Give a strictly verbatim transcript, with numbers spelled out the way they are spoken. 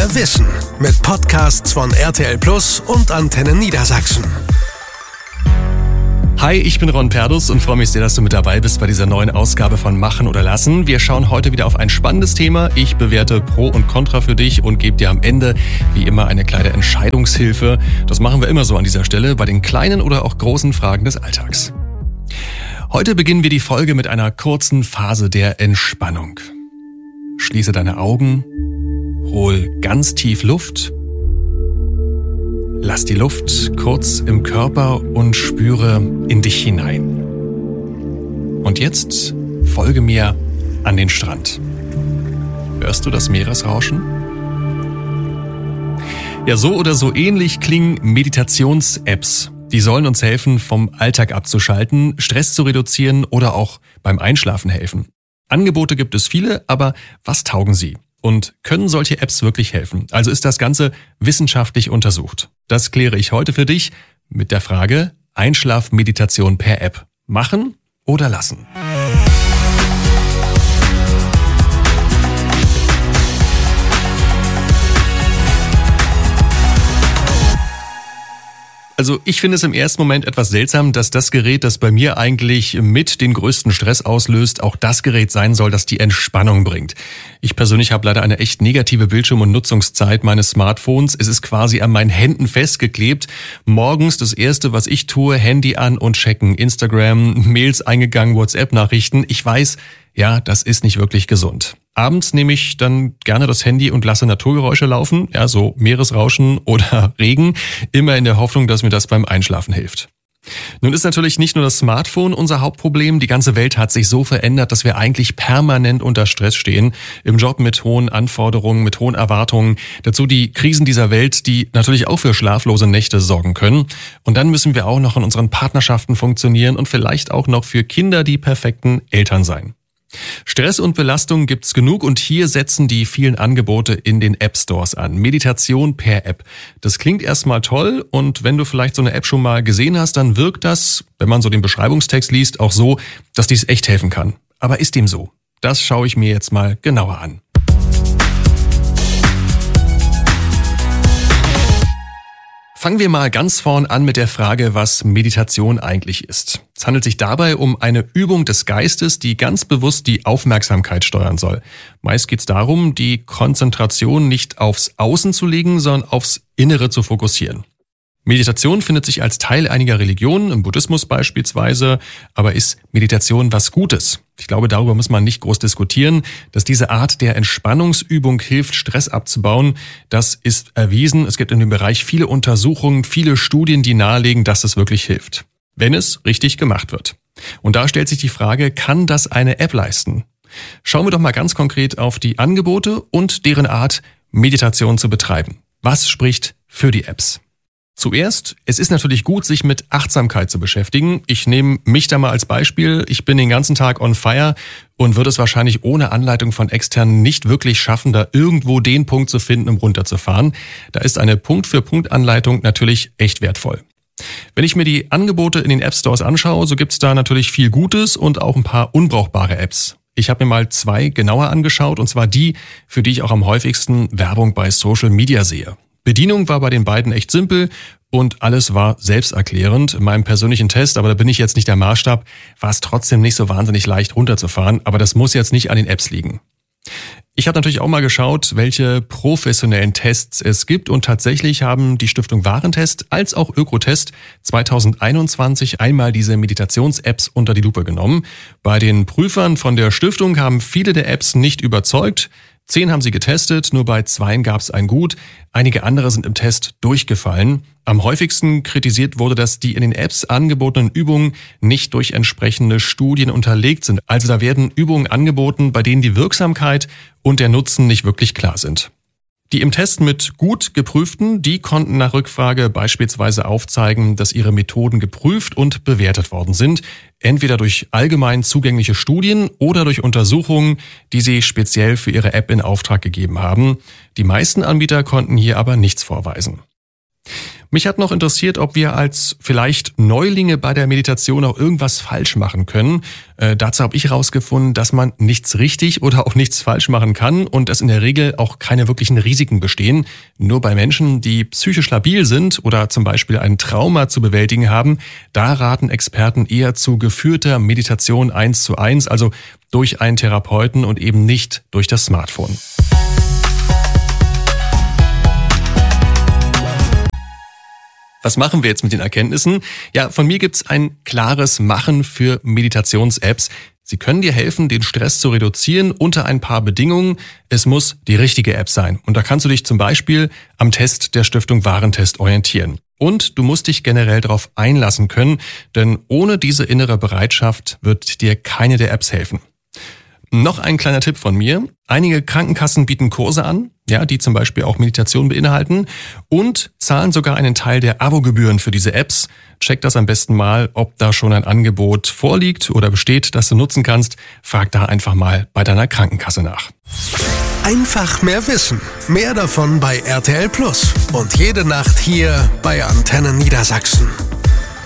Mehr Wissen mit Podcasts von R T L Plus und Antenne Niedersachsen. Hi, ich bin Ron Perdus und freue mich sehr, dass du mit dabei bist bei dieser neuen Ausgabe von Machen oder Lassen. Wir schauen heute wieder auf ein spannendes Thema. Ich bewerte Pro und Contra für dich und gebe dir am Ende wie immer eine kleine Entscheidungshilfe. Das machen wir immer so an dieser Stelle bei den kleinen oder auch großen Fragen des Alltags. Heute beginnen wir die Folge mit einer kurzen Phase der Entspannung. Schließe deine Augen, hol ganz tief Luft. Lass die Luft kurz im Körper und spüre in dich hinein. Und jetzt folge mir an den Strand. Hörst du das Meeresrauschen? Ja, so oder so ähnlich klingen Meditations-Apps. Die sollen uns helfen, vom Alltag abzuschalten, Stress zu reduzieren oder auch beim Einschlafen helfen. Angebote gibt es viele, aber was taugen sie? Und können solche Apps wirklich helfen? Also ist das Ganze wissenschaftlich untersucht? Das kläre ich heute für dich mit der Frage: Einschlafmeditation per App. Machen oder lassen? Also ich finde es im ersten Moment etwas seltsam, dass das Gerät, das bei mir eigentlich mit den größten Stress auslöst, auch das Gerät sein soll, das die Entspannung bringt. Ich persönlich habe leider eine echt negative Bildschirm- und Nutzungszeit meines Smartphones. Es ist quasi an meinen Händen festgeklebt. Morgens das Erste, was ich tue, Handy an und checken. Instagram, Mails eingegangen, WhatsApp-Nachrichten. Ich weiß, ja, das ist nicht wirklich gesund. Abends nehme ich dann gerne das Handy und lasse Naturgeräusche laufen, ja, so Meeresrauschen oder Regen, immer in der Hoffnung, dass mir das beim Einschlafen hilft. Nun ist natürlich nicht nur das Smartphone unser Hauptproblem. Die ganze Welt hat sich so verändert, dass wir eigentlich permanent unter Stress stehen. Im Job mit hohen Anforderungen, mit hohen Erwartungen. Dazu die Krisen dieser Welt, die natürlich auch für schlaflose Nächte sorgen können. Und dann müssen wir auch noch in unseren Partnerschaften funktionieren und vielleicht auch noch für Kinder die perfekten Eltern sein. Stress und Belastung gibt's genug und hier setzen die vielen Angebote in den App-Stores an. Meditation per App. Das klingt erstmal toll und wenn du vielleicht so eine App schon mal gesehen hast, dann wirkt das, wenn man so den Beschreibungstext liest, auch so, dass dies echt helfen kann. Aber ist dem so? Das schaue ich mir jetzt mal genauer an. Fangen wir mal ganz vorn an mit der Frage, was Meditation eigentlich ist. Es handelt sich dabei um eine Übung des Geistes, die ganz bewusst die Aufmerksamkeit steuern soll. Meist geht es darum, die Konzentration nicht aufs Außen zu legen, sondern aufs Innere zu fokussieren. Meditation findet sich als Teil einiger Religionen, im Buddhismus beispielsweise, aber ist Meditation was Gutes? Ich glaube, darüber muss man nicht groß diskutieren. Dass diese Art der Entspannungsübung hilft, Stress abzubauen, das ist erwiesen. Es gibt in dem Bereich viele Untersuchungen, viele Studien, die nahelegen, dass es wirklich hilft, wenn es richtig gemacht wird. Und da stellt sich die Frage, kann das eine App leisten? Schauen wir doch mal ganz konkret auf die Angebote und deren Art, Meditation zu betreiben. Was spricht für die Apps? Zuerst, es ist natürlich gut, sich mit Achtsamkeit zu beschäftigen. Ich nehme mich da mal als Beispiel. Ich bin den ganzen Tag on fire und würde es wahrscheinlich ohne Anleitung von Externen nicht wirklich schaffen, da irgendwo den Punkt zu finden, um runterzufahren. Da ist eine Punkt-für-Punkt-Anleitung natürlich echt wertvoll. Wenn ich mir die Angebote in den App-Stores anschaue, so gibt's da natürlich viel Gutes und auch ein paar unbrauchbare Apps. Ich habe mir mal zwei genauer angeschaut, und zwar die, für die ich auch am häufigsten Werbung bei Social Media sehe. Bedienung war bei den beiden echt simpel und alles war selbsterklärend. In meinem persönlichen Test, aber da bin ich jetzt nicht der Maßstab, war es trotzdem nicht so wahnsinnig leicht runterzufahren, aber das muss jetzt nicht an den Apps liegen. Ich habe natürlich auch mal geschaut, welche professionellen Tests es gibt und tatsächlich haben die Stiftung Warentest als auch Ökotest zwanzig einundzwanzig einmal diese Meditations-Apps unter die Lupe genommen. Bei den Prüfern von der Stiftung haben viele der Apps nicht überzeugt. Zehn haben sie getestet, nur bei zweien gab es ein Gut. Einige andere sind im Test durchgefallen. Am häufigsten kritisiert wurde, dass die in den Apps angebotenen Übungen nicht durch entsprechende Studien unterlegt sind. Also da werden Übungen angeboten, bei denen die Wirksamkeit und der Nutzen nicht wirklich klar sind. Die im Test mit gut geprüften, die konnten nach Rückfrage beispielsweise aufzeigen, dass ihre Methoden geprüft und bewertet worden sind, entweder durch allgemein zugängliche Studien oder durch Untersuchungen, die sie speziell für ihre App in Auftrag gegeben haben. Die meisten Anbieter konnten hier aber nichts vorweisen. Mich hat noch interessiert, ob wir als vielleicht Neulinge bei der Meditation auch irgendwas falsch machen können. Äh, dazu habe ich herausgefunden, dass man nichts richtig oder auch nichts falsch machen kann und dass in der Regel auch keine wirklichen Risiken bestehen. Nur bei Menschen, die psychisch labil sind oder zum Beispiel ein Trauma zu bewältigen haben, da raten Experten eher zu geführter Meditation eins zu eins, also durch einen Therapeuten und eben nicht durch das Smartphone. Was machen wir jetzt mit den Erkenntnissen? Ja, von mir gibt's ein klares Machen für Meditations-Apps. Sie können dir helfen, den Stress zu reduzieren unter ein paar Bedingungen. Es muss die richtige App sein. Und da kannst du dich zum Beispiel am Test der Stiftung Warentest orientieren. Und du musst dich generell darauf einlassen können, denn ohne diese innere Bereitschaft wird dir keine der Apps helfen. Noch ein kleiner Tipp von mir. Einige Krankenkassen bieten Kurse an, ja, die zum Beispiel auch Meditation beinhalten und zahlen sogar einen Teil der Abogebühren für diese Apps. Check das am besten mal, ob da schon ein Angebot vorliegt oder besteht, das du nutzen kannst. Frag da einfach mal bei deiner Krankenkasse nach. Einfach mehr Wissen. Mehr davon bei R T L Plus. Und jede Nacht hier bei Antenne Niedersachsen.